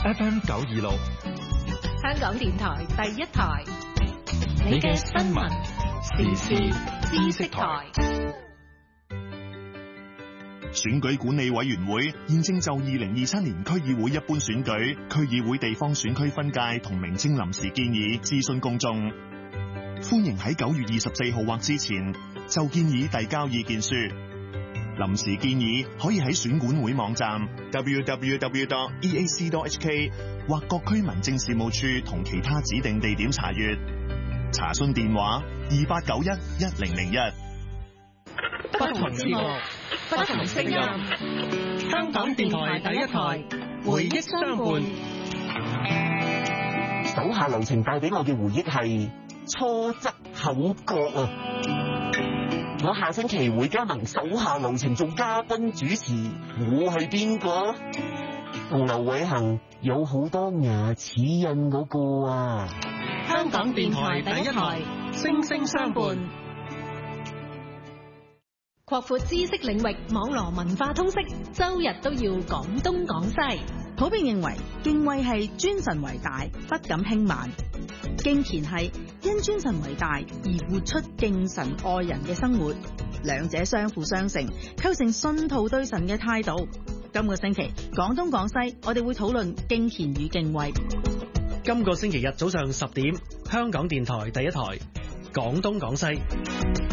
FM 926， 香港電台第一台，你嘅新聞時事知識台。 選舉管理委員會現正就2027年區議會一般選舉、區議會地方選區分界同名稱臨時建議諮詢公眾。歡迎喺9月24號或之前就建議遞交意見書。臨時建議可以喺選管會網站 www.eac.hk 或各區民政事務處同其他指定地點查閱。查詢電話28911001。 不同節目，不同聲音。香港電台第一台，回憶相伴。 手下留情帶俾我嘅回憶係初則口角啊！我下星期會加盟手下留情做嘉賓主持，我係邊個？同劉偉恒有好多牙齒印嗰個啊！ 香港電台第一台，聲聲相伴。 擴闊知識領域，網羅文化通識，周日都要講東講西。 普遍認為敬畏係尊神為大，不敢輕慢；敬虔係因尊神為大而活出敬神愛人嘅生活，兩者相輔相成，構成信徒對神嘅態度。今個星期講東講西，我哋會討論敬虔與敬畏。 今個星期日早上10點，香港電台第一台講東講西。